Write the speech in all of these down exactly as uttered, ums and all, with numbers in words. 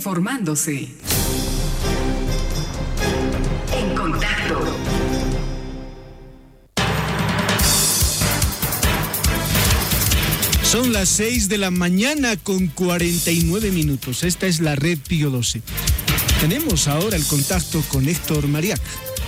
informándose. En contacto. Son las seis de la mañana con cuarenta y nueve minutos. Esta es la red Pío doce. Tenemos ahora el contacto con Héctor Mariac.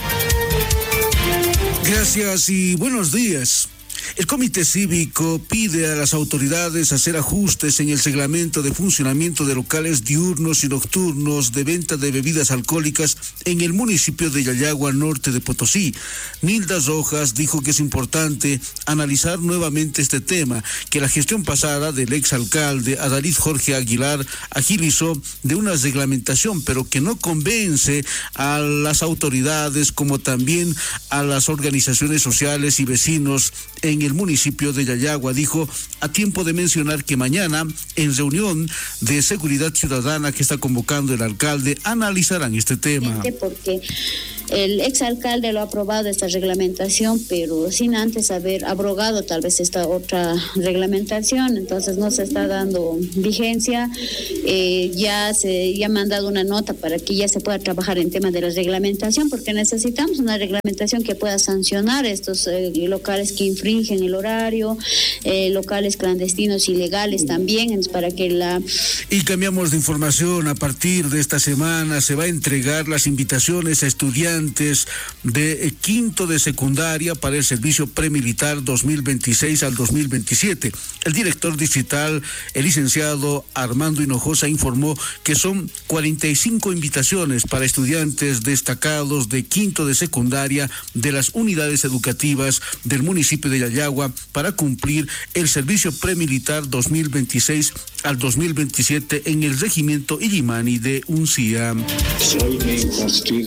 Gracias y buenos días. El Comité Cívico pide a las autoridades hacer ajustes en el reglamento de funcionamiento de locales diurnos y nocturnos de venta de bebidas alcohólicas en el municipio de Yayagua, norte de Potosí. Nilda Rojas dijo que es importante analizar nuevamente este tema, que la gestión pasada del exalcalde Adalid Jorge Aguilar agilizó de una reglamentación, pero que no convence a las autoridades como también a las organizaciones sociales y vecinos en el municipio de Yayagua. Dijo a tiempo de mencionar que mañana en reunión de seguridad ciudadana que está convocando el alcalde analizarán este tema. Porque el exalcalde lo ha aprobado esta reglamentación, pero sin antes haber abrogado tal vez esta otra reglamentación, entonces no se está dando vigencia. Eh, ya se ya me han dado una nota para que ya se pueda trabajar en temas de la reglamentación, porque necesitamos una reglamentación que pueda sancionar estos eh, locales que infringen el horario, eh, locales clandestinos ilegales también, para que la... Y cambiamos de información. A partir de esta semana se va a entregar las invitaciones a estudiantes de eh, quinto de secundaria para el servicio premilitar dos mil veintiséis al dos mil veintisiete. El director distrital, el licenciado Armando Hinojosa, informó que son cuarenta y cinco invitaciones para estudiantes destacados de quinto de secundaria de las unidades educativas del municipio de Yayagua para cumplir el servicio premilitar dos mil veintiséis al dos mil veintisiete en el regimiento Illimani de Uncía. Soy constituido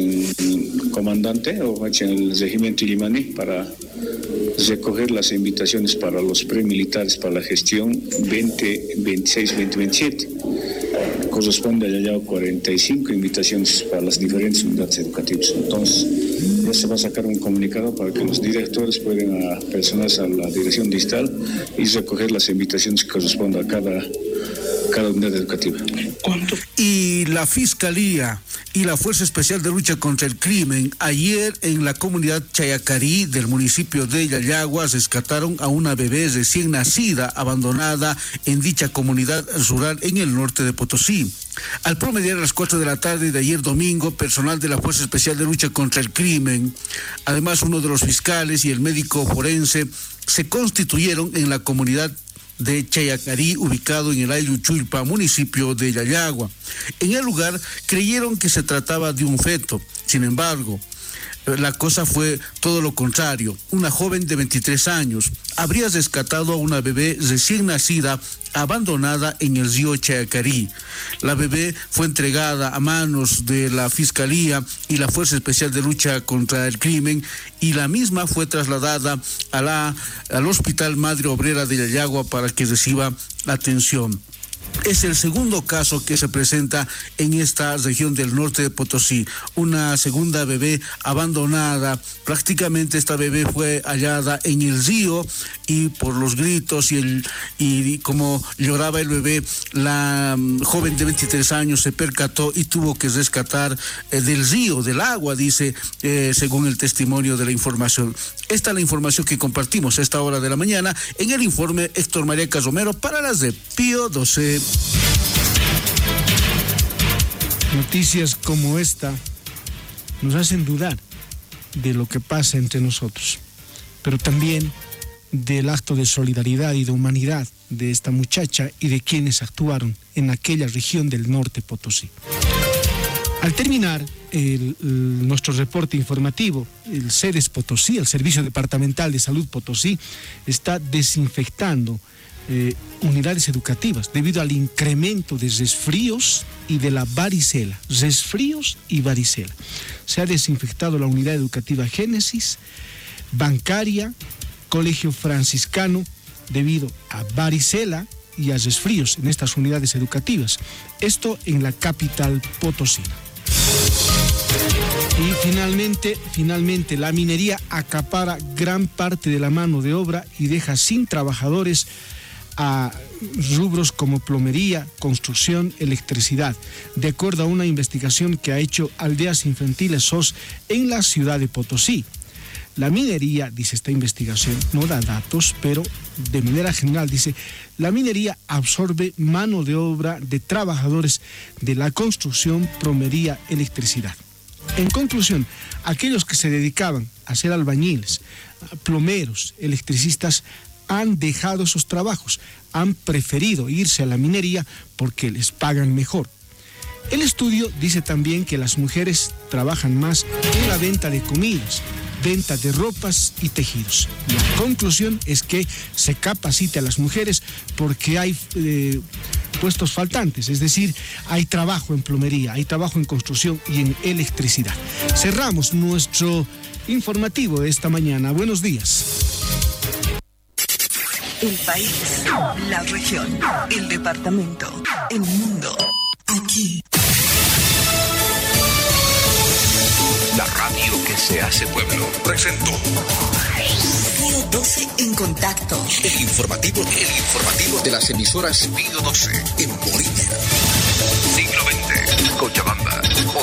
en comandante o en el regimiento Illimani para recoger las invitaciones para los premilitares para la gestión veinte veintiséis veinte veintisiete. Corresponde a ya cuarenta y cinco invitaciones para las diferentes unidades educativas. Entonces, ya se va a sacar un comunicado para que los directores puedan personarse a la dirección distrital y recoger las invitaciones que correspondan a cada, cada unidad educativa. ¿Cuánto? Y la Fiscalía y la Fuerza Especial de Lucha contra el Crimen ayer en la comunidad Chayacarí del municipio de Yayagua rescataron a una bebé recién nacida abandonada en dicha comunidad rural en el norte de Potosí. Al promediar a las cuatro de la tarde de ayer domingo, personal de la Fuerza Especial de Lucha contra el Crimen, además uno de los fiscales y el médico forense, se constituyeron en la comunidad de Chayacarí, ubicado en el Ayllu Chuilpa, municipio de Yayagua. En el lugar creyeron que se trataba de un feto. Sin embargo, la cosa fue todo lo contrario. Una joven de veintitrés años habría rescatado a una bebé recién nacida abandonada en el río Chayacarí. La bebé fue entregada a manos de la Fiscalía y la Fuerza Especial de Lucha contra el Crimen y la misma fue trasladada a la, al Hospital Madre Obrera de Yayagua para que reciba atención. Es el segundo caso que se presenta en esta región del norte de Potosí. Una segunda bebé abandonada. Prácticamente esta bebé fue hallada en el río y por los gritos y, el, y como lloraba el bebé, la um, joven de veintitrés años se percató y tuvo que rescatar eh, del río, del agua, dice, eh, según el testimonio de la información. Esta es la información que compartimos a esta hora de la mañana en el informe Héctor Mariac Romero para las de Pío doce. Noticias como esta nos hacen dudar de lo que pasa entre nosotros, pero también del acto de solidaridad y de humanidad de esta muchacha y de quienes actuaron en aquella región del norte Potosí. Al terminar el, el, nuestro reporte informativo, el CEDES Potosí, el Servicio Departamental de Salud Potosí, está desinfectando Eh, unidades educativas debido al incremento de resfríos y de la varicela, resfríos y varicela. Se ha desinfectado la unidad educativa Génesis, bancaria, colegio franciscano, debido a varicela y a resfríos en estas unidades educativas. Esto en la capital potosina. Y finalmente, finalmente, la minería acapara gran parte de la mano de obra y deja sin trabajadores a rubros como plomería, construcción, electricidad, de acuerdo a una investigación que ha hecho Aldeas Infantiles S O S en la ciudad de Potosí. La minería, dice esta investigación, no da datos, pero de manera general dice, la minería absorbe mano de obra de trabajadores de la construcción, plomería, electricidad. En conclusión, aquellos que se dedicaban a ser albañiles, plomeros, electricistas, han dejado esos trabajos, han preferido irse a la minería porque les pagan mejor. El estudio dice también que las mujeres trabajan más en la venta de comidas, venta de ropas y tejidos. La conclusión es que se capacite a las mujeres porque hay eh, puestos faltantes, es decir, hay trabajo en plomería, hay trabajo en construcción y en electricidad. Cerramos nuestro informativo de esta mañana. Buenos días. El país, la región, el departamento, el mundo, aquí. La radio que se hace pueblo presentó Pío doce en contacto. el informativo, el informativo de las emisoras Pío doce en Bolivia. Siglo veinte, Cochabamba.